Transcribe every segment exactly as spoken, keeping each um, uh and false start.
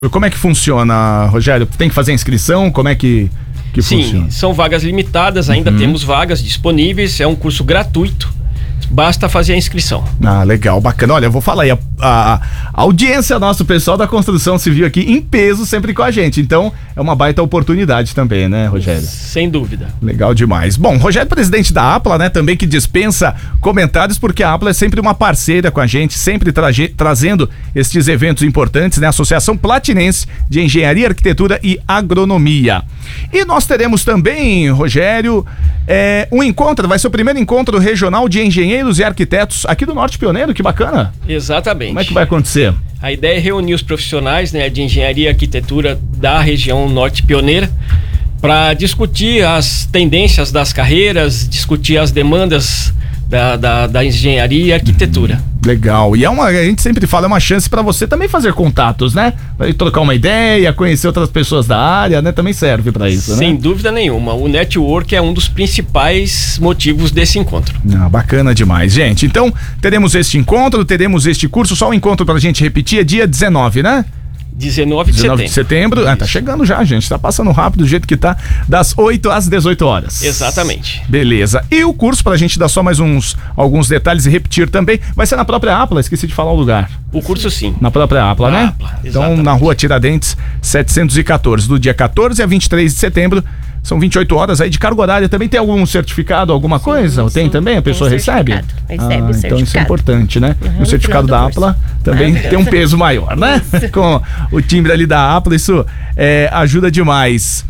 Como é que funciona, Rogério? Tem que fazer inscrição? Como é que, que Sim, funciona? Sim, são vagas limitadas, ainda uhum. temos vagas disponíveis, é um curso gratuito. Basta fazer a inscrição. Ah, legal, bacana. Olha, eu vou falar aí, a, a, a audiência nossa, o pessoal da construção civil aqui em peso sempre com a gente. Então, é uma baita oportunidade também, né, Rogério? Sem dúvida. Legal demais. Bom, Rogério, presidente da APLA, né, também que dispensa comentários, porque a APLA é sempre uma parceira com a gente, sempre traje, trazendo estes eventos importantes, né? Associação Platinense de Engenharia, Arquitetura e Agronomia. E nós teremos também, Rogério, é, um encontro, vai ser o primeiro encontro regional de engenheiros e arquitetos aqui do Norte Pioneiro, que bacana. Exatamente. Como é que vai acontecer? A ideia é reunir os profissionais, né, de engenharia e arquitetura da região Norte Pioneira para discutir as tendências das carreiras, discutir as demandas da, da, da engenharia e arquitetura. Hum, legal. E é uma, a gente sempre fala, é uma chance para você também fazer contatos, né? Para trocar uma ideia, conhecer outras pessoas da área, né? Também serve para isso, Sem né? dúvida nenhuma. O network é um dos principais motivos desse encontro. Ah, bacana demais, gente. Então, teremos este encontro, teremos este curso, só o encontro pra gente repetir, é dia dezenove, né? dezenove de setembro. de setembro. Ah, tá chegando já, gente. Tá passando rápido do jeito que tá, das oito às dezoito horas. Exatamente. Beleza. E o curso, pra gente dar só mais uns alguns detalhes e repetir também, vai ser na própria APLA, esqueci de falar o lugar. O curso sim. Na própria APLA, na né? APLA, então, na Rua Tiradentes, setecentos e quatorze, do dia quatorze a vinte e três de setembro. São vinte e oito horas aí de carga horária. Também tem algum certificado, alguma sim, coisa? Sim, tem também? A pessoa recebe? Recebe ah, o certificado. Então isso é importante, né? Uhum, o certificado da APLA também tem um peso maior, né? Com o timbre ali da APLA, isso é, ajuda demais.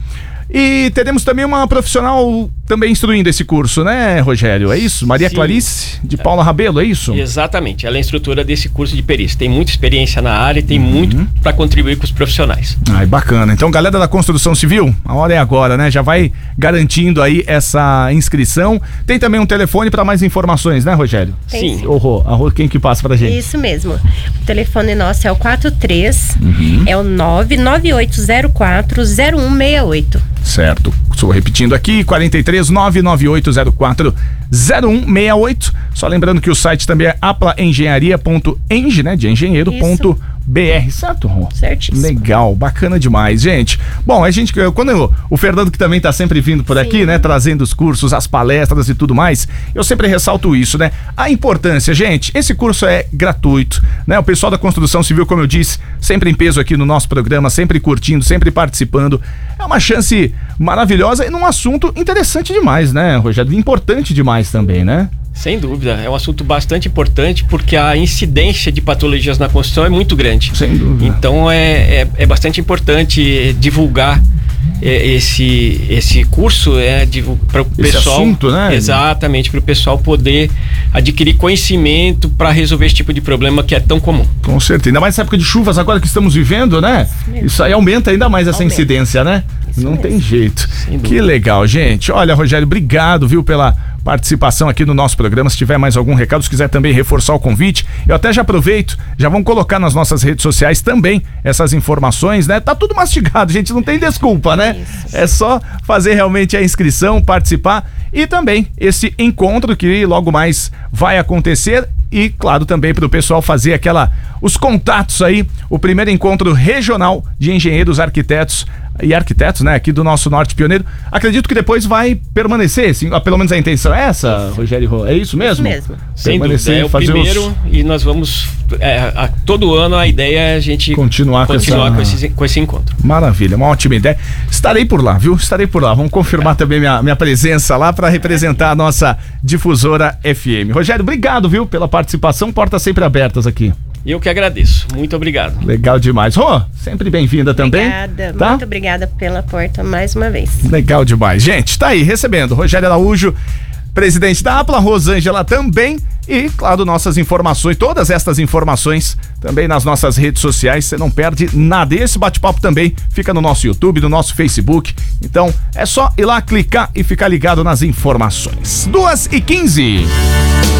E teremos também uma profissional também instruindo esse curso, né, Rogério? É isso? Maria Sim. Clarice de Paula Rabelo, é isso? Exatamente. Ela é instrutora desse curso de perícia. Tem muita experiência na área e tem uhum. muito para contribuir com os profissionais. Ai, bacana. Então, galera da construção civil, a hora é agora, né? Já vai garantindo aí essa inscrição. Tem também um telefone para mais informações, né, Rogério? Sim. Sim. Oh, oh, quem que passa pra gente? Isso mesmo. O telefone nosso é o quatro três, uhum. é o nove nove oito zero quatro zero um seis oito. Certo. Estou repetindo aqui, quarenta e três, nove nove oito zero quatro zero um seis oito. Só lembrando que o site também é aplaengenharia ponto eng, né? De engenheiro ponto br, certo, Ron? Certíssimo. Legal, bacana demais, gente. Bom, a gente, quando eu, o Fernando que também tá sempre vindo por Sim. aqui, né? Trazendo os cursos, as palestras e tudo mais, eu sempre ressalto isso, né? A importância, gente, esse curso é gratuito, né? O pessoal da construção civil, como eu disse, sempre em peso aqui no nosso programa, sempre curtindo, sempre participando. É uma chance maravilhosa e num assunto interessante demais, né, Rogério? Importante demais também, né? Sem dúvida, é um assunto bastante importante porque a incidência de patologias na construção é muito grande. Sem dúvida. Então é, é, é bastante importante divulgar é, esse, esse curso é, para o pessoal. Assunto, né? Exatamente, para o pessoal poder adquirir conhecimento para resolver esse tipo de problema que é tão comum. Com certeza, ainda mais nessa época de chuvas agora que estamos vivendo, né? Isso, Isso aí aumenta ainda mais essa aumenta. incidência, né? Isso Não mesmo. tem jeito. Que legal, gente. Olha, Rogério, obrigado, viu, pela participação aqui no nosso programa. Se tiver mais algum recado, se quiser também reforçar o convite, eu até já aproveito, já vamos colocar nas nossas redes sociais também essas informações, né? Tá tudo mastigado, gente, não tem desculpa, né? Isso. É só fazer realmente a inscrição, participar e também esse encontro que logo mais vai acontecer e, claro, também para o pessoal fazer aquela, os contatos aí, o primeiro encontro regional de engenheiros, arquitetos e arquitetos, né, aqui do nosso Norte Pioneiro. Acredito que depois vai permanecer, assim, pelo menos a intenção é essa, isso. Rogério, é isso mesmo? Isso mesmo. Sem dúvida, é o primeiro os... e nós vamos, é, a, todo ano a ideia é a gente continuar, continuar com, com, essa... esse, com esse encontro. Maravilha, uma ótima ideia. Estarei por lá, viu? Estarei por lá. Vamos confirmar é. também minha, minha presença lá para representar a nossa difusora F M. Rogério, obrigado, viu, pela participação, portas sempre abertas aqui. Eu que agradeço. Muito obrigado. Legal demais. Rô, sempre bem-vinda também. Obrigada, tá? Muito obrigada pela porta mais uma vez. Legal demais. Gente, tá aí, recebendo Rogério Araújo, presidente da APLA, Rosângela também e, claro, nossas informações, todas estas informações também nas nossas redes sociais, você não perde nada. E esse bate-papo também fica no nosso YouTube, no nosso Facebook. Então, é só ir lá, clicar e ficar ligado nas informações. duas e quinze.